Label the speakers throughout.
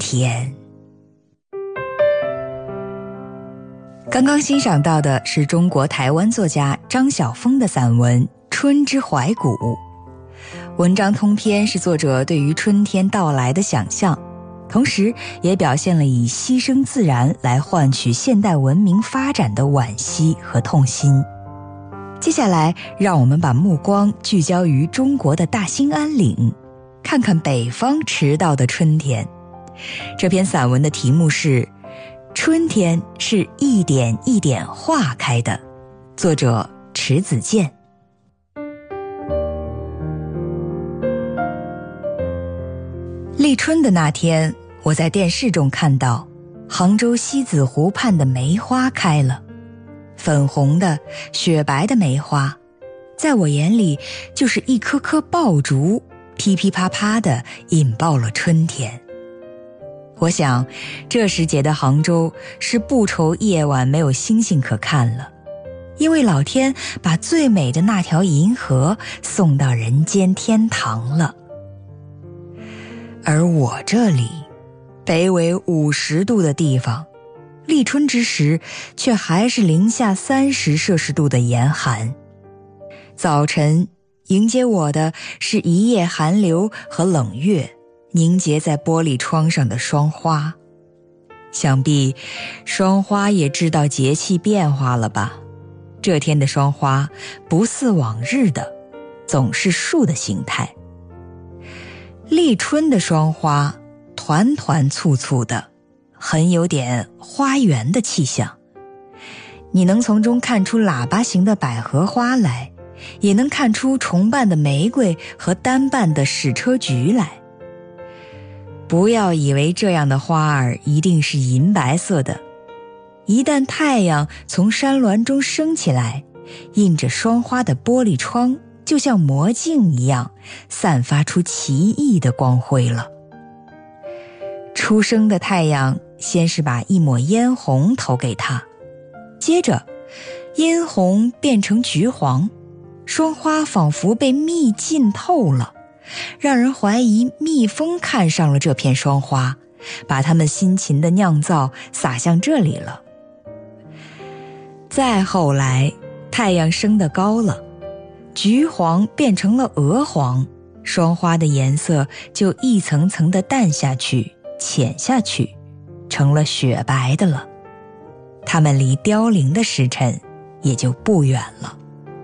Speaker 1: 天。刚刚欣赏到的是中国台湾作家张晓峰的散文《春之怀古》。文章通篇是作者对于春天到来的想象，同时也表现了以牺牲自然来换取现代文明发展的惋惜和痛心。接下来让我们把目光聚焦于中国的大兴安岭，看看北方迟到的春天。这篇散文的题目是春天是一点一点化开的，作者迟子建。立春的那天，我在电视中看到杭州西子湖畔的梅花开了，粉红的雪白的梅花，在我眼里就是一颗颗爆竹，噼噼啪啪地引爆了春天。我想这时节的杭州是不愁夜晚没有星星可看了，因为老天把最美的那条银河送到人间天堂了。而我这里北纬50度的地方，立春之时却还是零下30摄氏度的严寒。早晨迎接我的是一夜寒流和冷月凝结在玻璃窗上的霜花。想必霜花也知道节气变化了吧？这天的霜花不似往日的总是树的形态。立春的霜花团团簇簇的，很有点花园的气象。你能从中看出喇叭形的百合花来，也能看出重瓣的玫瑰和单瓣的矢车菊来。不要以为这样的花儿一定是银白色的，一旦太阳从山峦中升起来，映着霜花的玻璃窗就像魔镜一样，散发出奇异的光辉了。初升的太阳先是把一抹嫣红投给它，接着嫣红变成橘黄，霜花仿佛被蜜浸透了，让人怀疑蜜蜂看上了这片霜花，把它们辛勤的酿造撒向这里了。再后来太阳升得高了，橘黄变成了鹅黄，霜花的颜色就一层层的淡下去浅下去，成了雪白的了。它们离凋零的时辰也就不远了。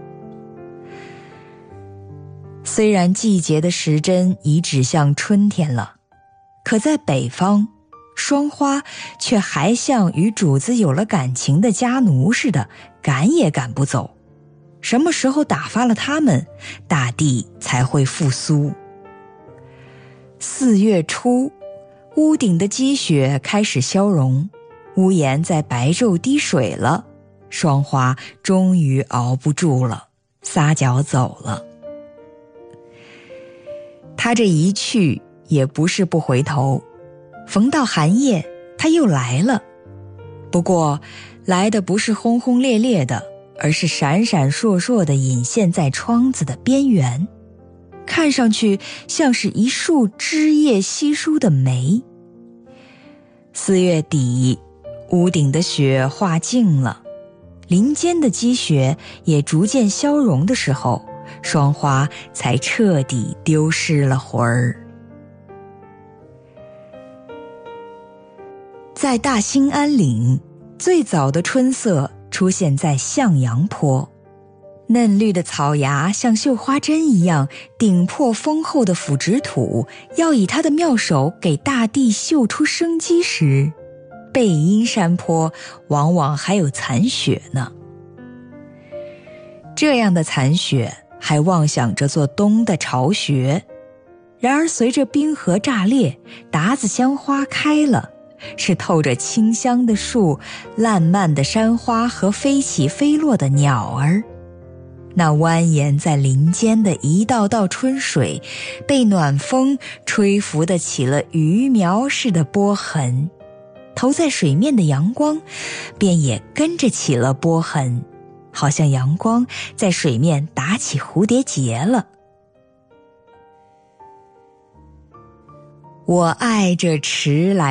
Speaker 1: 虽然季节的时针已指向春天了，可在北方，霜花却还像与主子有了感情的家奴似的，赶也赶不走。什么时候打发了它们，大地才会复苏。4月初，屋顶的积雪开始消融，屋檐在白昼滴水了，霜花终于熬不住了，撒脚走了。他这一去也不是不回头，逢到寒夜他又来了，不过来的不是轰轰烈烈的，而是闪闪烁烁地隐现在窗子的边缘，看上去像是一束枝叶稀疏的梅。4月底，屋顶的雪化尽了，林间的积雪也逐渐消融的时候，霜花才彻底丢失了魂儿。在大兴安岭，最早的春色出现在向阳坡，嫩绿的草芽像绣花针一样顶破丰厚的腐殖土，要以它的妙手给大地绣出生机时，背阴山坡往往还有残雪呢。这样的残雪还妄想着做冬的巢穴，然而随着冰河炸裂，达子香花开了，是透着清香的树，烂漫的山花和飞起飞落的鸟儿。那蜿蜒在林间的一道道春水，被暖风吹拂得起了鱼苗似的波痕，投在水面的阳光便也跟着起了波痕，好像阳光在水面打起蝴蝶结了。我爱这迟来